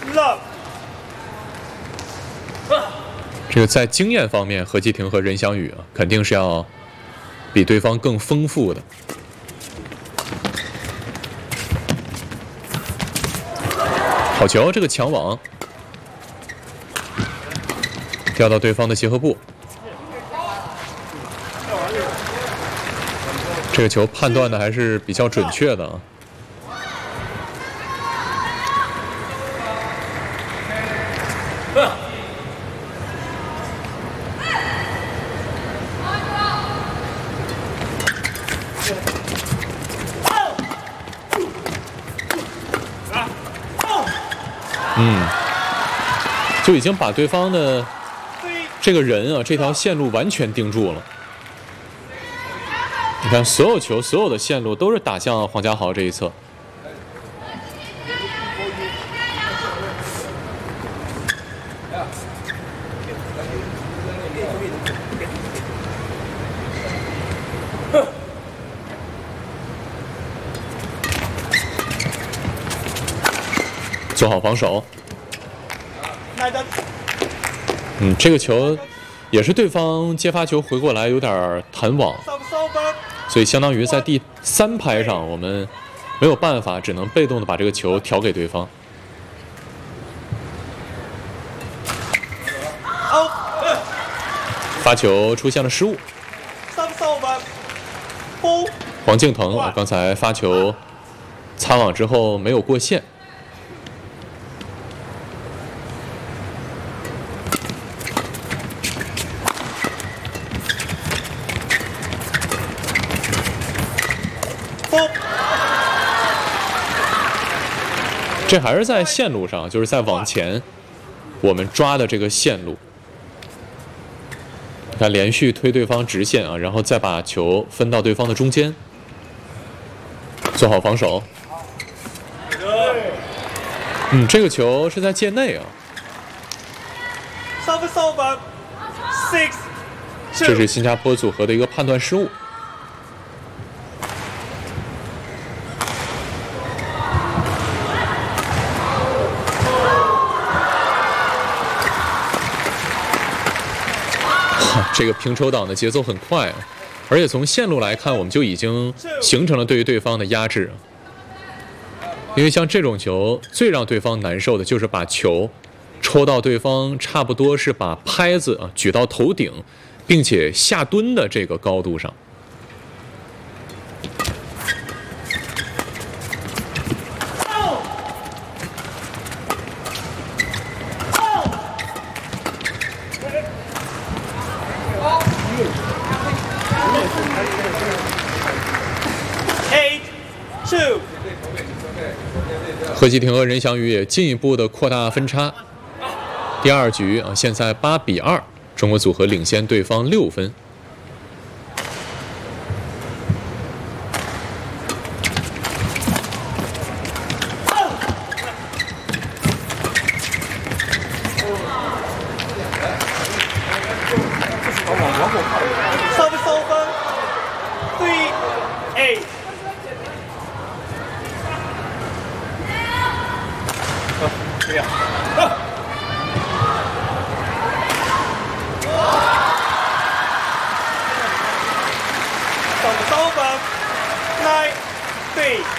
这个在经验方面，何继廷和任翔宇肯定是要比对方更丰富的。好球，这个抢网掉到对方的结合部。这个球判断的还是比较准确的啊。就已经把对方的这个人啊，这条线路完全盯住了。你看，所有球、所有的线路都是打向黄家豪这一侧。做好防守。这个球也是对方接发球回过来有点弹网，所以相当于在第3拍上我们没有办法，只能被动的把这个球调给对方。发球出现了失误。黄敬腾刚才发球擦网之后没有过线。这还是在线路上，就是在往前我们抓的这个线路。你看，连续推对方直线啊，然后再把球分到对方的中间，做好防守。这个球是在界内啊。这是新加坡组合的一个判断失误。这个平抽档的节奏很快啊，而且从线路来看，我们就已经形成了对于对方的压制。因为像这种球，最让对方难受的就是把球抽到对方差不多是把拍子举到头顶，并且下蹲的这个高度上。何继廷和任翔宇也进一步的扩大分差。第2局现在8比2，中国组合领先对方6分。 9-3